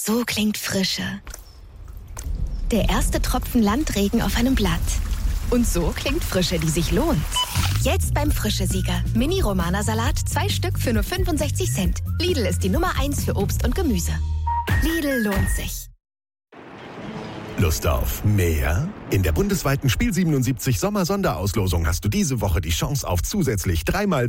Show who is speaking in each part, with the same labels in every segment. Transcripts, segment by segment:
Speaker 1: So klingt Frische. Der erste Tropfen Landregen auf einem Blatt. Und so klingt Frische, die sich lohnt. Jetzt beim Frische-Sieger. Mini-Romana-Salat, 2 Stück für nur 65 Cent. Lidl ist die Nummer 1 für Obst und Gemüse. Lidl lohnt sich.
Speaker 2: Lust auf mehr? In der bundesweiten Spiel 77 Sommer-Sonderauslosung hast du diese Woche die Chance auf zusätzlich 3 mal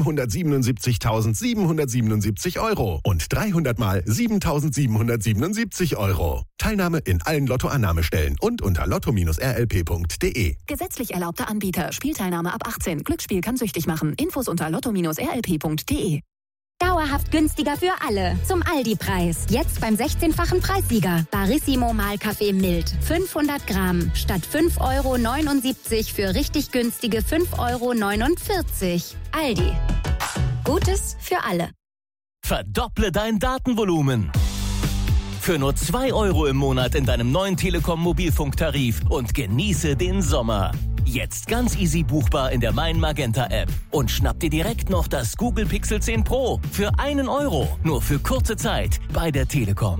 Speaker 2: 777.777 € und 300 mal 7.777 €. Teilnahme in allen Lottoannahmestellen und unter lotto-rlp.de.
Speaker 3: Gesetzlich erlaubter Anbieter. Spielteilnahme ab 18. Glücksspiel kann süchtig machen. Infos unter lotto-rlp.de.
Speaker 4: Dauerhaft günstiger für alle. Zum Aldi-Preis. Jetzt beim 16-fachen Preissieger. Barissimo Mahlkaffee mild. 500 Gramm. Statt 5,79 € für richtig günstige 5,49 €. Aldi. Gutes für alle.
Speaker 5: Verdopple dein Datenvolumen. Für nur 2 € im Monat in deinem neuen Telekom-Mobilfunktarif und genieße den Sommer. Jetzt ganz easy buchbar in der Mein Magenta App. Und schnapp dir direkt noch das Google Pixel 10 Pro für 1 €. Nur für kurze Zeit bei der Telekom.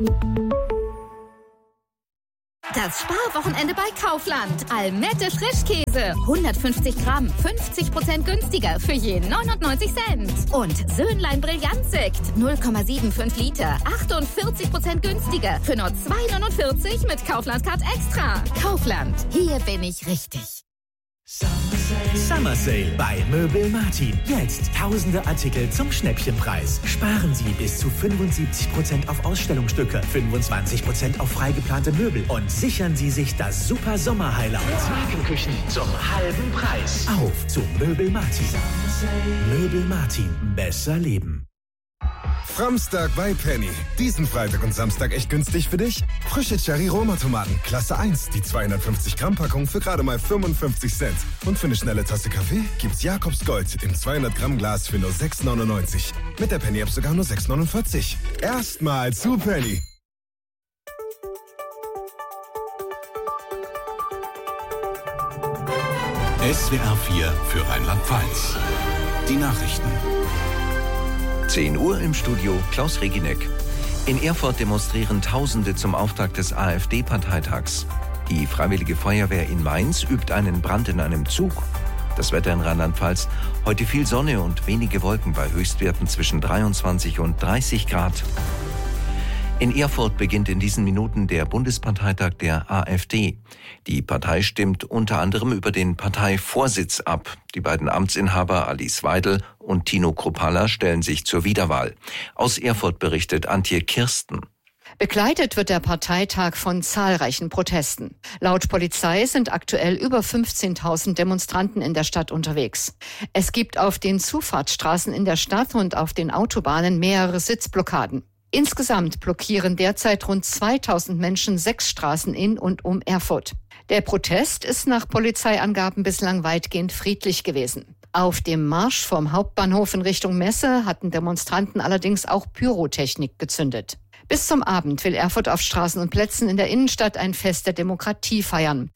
Speaker 6: Das Sparwochenende bei Kaufland. Almette Frischkäse. 150 Gramm. 50% günstiger für je 99 Cent. Und Söhnlein Brillantsekt. 0,75 Liter. 48% günstiger für nur 2,49 € mit Kaufland Card Extra. Kaufland. Hier bin ich richtig.
Speaker 7: Summer Sale bei Möbel Martin. Jetzt tausende Artikel zum Schnäppchenpreis. Sparen Sie bis zu 75% auf Ausstellungsstücke, 25% auf freigeplante Möbel und sichern Sie sich das super Sommer-Highlight. Markenküchen zum halben Preis. Auf zu Möbel Martin. Möbel Martin. Besser leben.
Speaker 8: Framstag bei Penny. Diesen Freitag und Samstag echt günstig für dich? Frische Cherry-Roma-Tomaten, Klasse 1, die 250 Gramm Packung für gerade mal 55 Cent. Und für eine schnelle Tasse Kaffee gibt's Jakobs Gold im 200 Gramm Glas für nur 6,99. Mit der Penny-App sogar nur 6,49. Erstmal zu Penny.
Speaker 9: SWR 4 für Rheinland-Pfalz. Die Nachrichten.
Speaker 10: 10 Uhr im Studio Klaus Regineck. In Erfurt demonstrieren Tausende zum Auftakt des AfD-Parteitags. Die Freiwillige Feuerwehr in Mainz übt einen Brand in einem Zug. Das Wetter in Rheinland-Pfalz. Heute viel Sonne und wenige Wolken bei Höchstwerten zwischen 23 und 30 Grad. In Erfurt beginnt in diesen Minuten der Bundesparteitag der AfD. Die Partei stimmt unter anderem über den Parteivorsitz ab. Die beiden Amtsinhaber Alice Weidel und Tino Kruppalla stellen sich zur Wiederwahl. Aus Erfurt berichtet Antje Kirsten.
Speaker 11: Begleitet wird der Parteitag von zahlreichen Protesten. Laut Polizei sind aktuell über 15.000 Demonstranten in der Stadt unterwegs. Es gibt auf den Zufahrtsstraßen in der Stadt und auf den Autobahnen mehrere Sitzblockaden. Insgesamt blockieren derzeit rund 2.000 Menschen 6 Straßen in und um Erfurt. Der Protest ist nach Polizeiangaben bislang weitgehend friedlich gewesen. Auf dem Marsch vom Hauptbahnhof in Richtung Messe hatten Demonstranten allerdings auch Pyrotechnik gezündet. Bis zum Abend will Erfurt auf Straßen und Plätzen in der Innenstadt ein Fest der Demokratie feiern.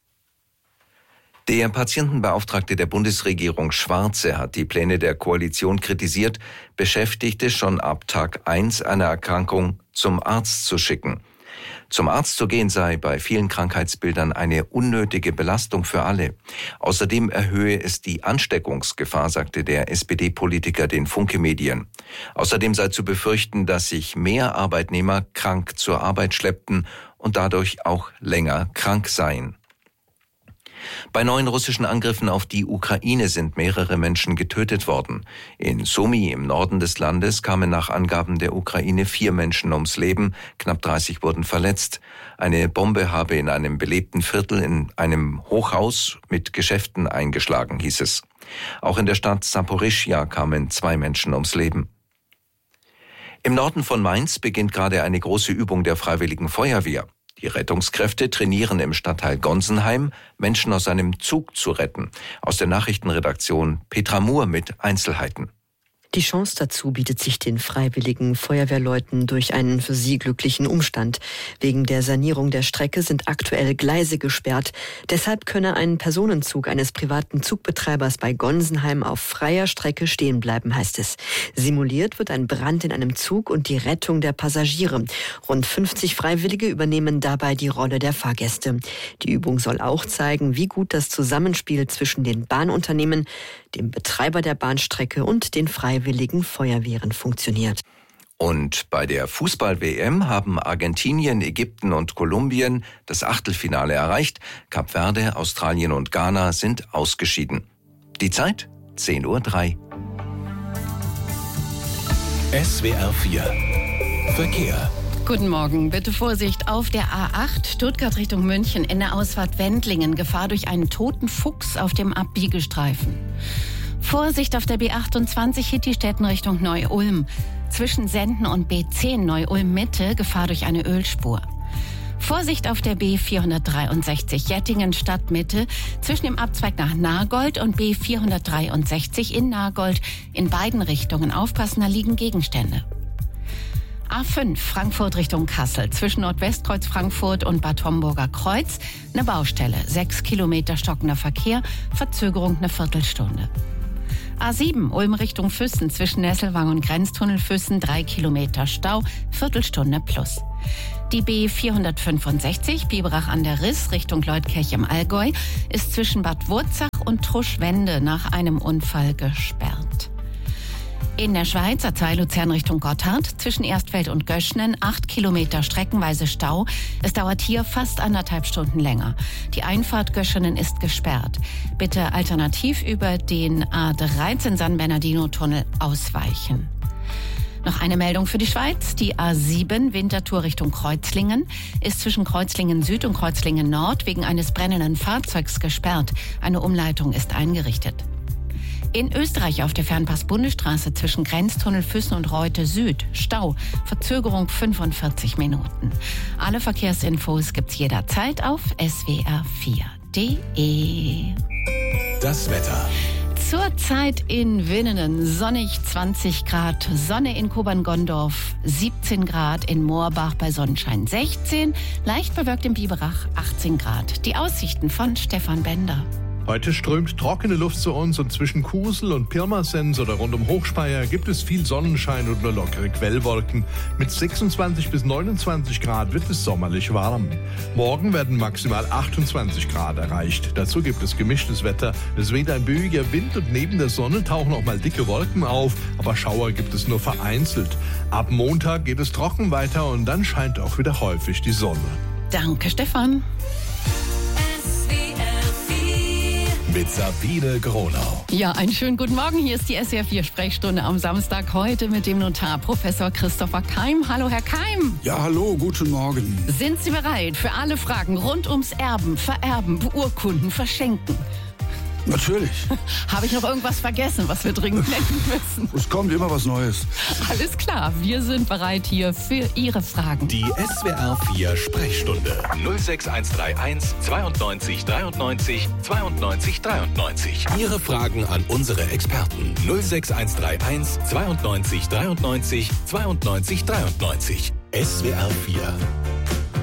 Speaker 10: Der Patientenbeauftragte der Bundesregierung Schwarze hat die Pläne der Koalition kritisiert, Beschäftigte schon ab Tag 1 einer Erkrankung zum Arzt zu schicken. Zum Arzt zu gehen sei bei vielen Krankheitsbildern eine unnötige Belastung für alle. Außerdem erhöhe es die Ansteckungsgefahr, sagte der SPD-Politiker den Funke-Medien. Außerdem sei zu befürchten, dass sich mehr Arbeitnehmer krank zur Arbeit schleppten und dadurch auch länger krank seien. Bei neuen russischen Angriffen auf die Ukraine sind mehrere Menschen getötet worden. In Sumy im Norden des Landes kamen nach Angaben der Ukraine 4 Menschen ums Leben, knapp 30 wurden verletzt. Eine Bombe habe in einem belebten Viertel in einem Hochhaus mit Geschäften eingeschlagen, hieß es. Auch in der Stadt Saporischschja kamen 2 Menschen ums Leben. Im Norden von Mainz beginnt gerade eine große Übung der Freiwilligen Feuerwehr. Die Rettungskräfte trainieren im Stadtteil Gonsenheim, Menschen aus einem Zug zu retten. Aus der Nachrichtenredaktion Petra Muhr mit Einzelheiten.
Speaker 12: Die Chance dazu bietet sich den freiwilligen Feuerwehrleuten durch einen für sie glücklichen Umstand. Wegen der Sanierung der Strecke sind aktuell Gleise gesperrt. Deshalb könne ein Personenzug eines privaten Zugbetreibers bei Gonsenheim auf freier Strecke stehen bleiben, heißt es. Simuliert wird ein Brand in einem Zug und die Rettung der Passagiere. Rund 50 Freiwillige übernehmen dabei die Rolle der Fahrgäste. Die Übung soll auch zeigen, wie gut das Zusammenspiel zwischen den Bahnunternehmen, dem Betreiber der Bahnstrecke und den freiwilligen Feuerwehren funktioniert.
Speaker 10: Und bei der Fußball-WM haben Argentinien, Ägypten und Kolumbien das Achtelfinale erreicht. Kap Verde, Australien und Ghana sind ausgeschieden. Die Zeit? 10:03 Uhr.
Speaker 9: SWR 4 Verkehr.
Speaker 13: Guten Morgen. Bitte Vorsicht auf der A8 Stuttgart Richtung München in der Ausfahrt Wendlingen. Gefahr durch einen toten Fuchs auf dem Abbiegestreifen. Vorsicht auf der B28 Hittistetten Richtung Neu-Ulm. Zwischen Senden und B10 Neu-Ulm Mitte Gefahr durch eine Ölspur. Vorsicht auf der B463 Jettingen Stadtmitte zwischen dem Abzweig nach Nagold und B463 in Nagold in beiden Richtungen. Aufpassen, da liegen Gegenstände. A5 Frankfurt Richtung Kassel zwischen Nordwestkreuz Frankfurt und Bad Homburger Kreuz eine Baustelle. 6 Kilometer stockender Verkehr, Verzögerung eine Viertelstunde. A7 Ulm Richtung Füssen zwischen Nesselwang und Grenztunnel Füssen 3 Kilometer Stau, Viertelstunde plus. Die B465 Biberach an der Riss Richtung Leutkirch im Allgäu ist zwischen Bad Wurzach und Truschwende nach einem Unfall gesperrt. In der Schweiz, A2 Luzern Richtung Gotthard, zwischen Erstfeld und Göschnen, 8 Kilometer streckenweise Stau. Es dauert hier fast 1,5 Stunden länger. Die Einfahrt Göschenen ist gesperrt. Bitte alternativ über den A13 San Bernardino-Tunnel ausweichen. Noch eine Meldung für die Schweiz. Die A7 Winterthur Richtung Kreuzlingen ist zwischen Kreuzlingen Süd und Kreuzlingen Nord wegen eines brennenden Fahrzeugs gesperrt. Eine Umleitung ist eingerichtet. In Österreich auf der Fernpass-Bundesstraße zwischen Grenztunnel Füssen und Reute Süd Stau, Verzögerung 45 Minuten. Alle Verkehrsinfos gibt's jederzeit auf swr4.de.
Speaker 9: Das Wetter.
Speaker 13: Zurzeit in Winnenden sonnig 20 Grad, Sonne in Kobern-Gondorf 17 Grad, in Moorbach bei Sonnenschein 16, leicht bewölkt in Biberach 18 Grad. Die Aussichten von Stefan Bender.
Speaker 14: Heute strömt trockene Luft zu uns und zwischen Kusel und Pirmasens oder rund um Hochspeyer gibt es viel Sonnenschein und nur lockere Quellwolken. Mit 26 bis 29 Grad wird es sommerlich warm. Morgen werden maximal 28 Grad erreicht. Dazu gibt es gemischtes Wetter. Es weht ein böiger Wind und neben der Sonne tauchen auch mal dicke Wolken auf, aber Schauer gibt es nur vereinzelt. Ab Montag geht es trocken weiter und dann scheint auch wieder häufig die Sonne.
Speaker 13: Danke, Stefan.
Speaker 9: Mit Sabine Gronau.
Speaker 13: Ja, einen schönen guten Morgen. Hier ist die SWR4-Sprechstunde am Samstag. Heute mit dem Notar Professor Christopher Keim. Hallo, Herr Keim.
Speaker 15: Ja, hallo, guten Morgen.
Speaker 13: Sind Sie bereit für alle Fragen rund ums Erben, Vererben, Beurkunden, Verschenken?
Speaker 15: Natürlich.
Speaker 13: Habe ich noch irgendwas vergessen, was wir dringend nennen müssen?
Speaker 15: Es kommt immer was Neues.
Speaker 13: Alles klar, wir sind bereit hier für Ihre Fragen.
Speaker 9: Die SWR 4 Sprechstunde 06131 92 93 92 93. Ihre Fragen an unsere Experten 06131 92 93 92 93. SWR 4